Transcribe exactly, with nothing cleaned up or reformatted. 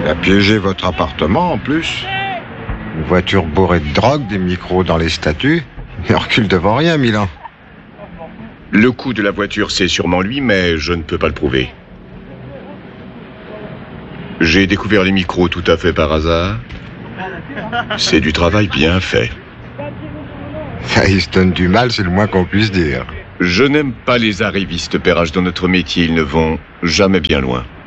Il a piégé votre appartement en plus. Une voiture bourrée de drogue, des micros dans les statues. Il recule devant rien, Milan. Le coup de la voiture, c'est sûrement lui, mais je ne peux pas le prouver. J'ai découvert les micros tout à fait par hasard. C'est du travail bien fait. Ça, il se donne du mal, c'est le moins qu'on puisse dire. Je n'aime pas les arrivistes, Père H. Dans notre métier, ils ne vont jamais bien loin.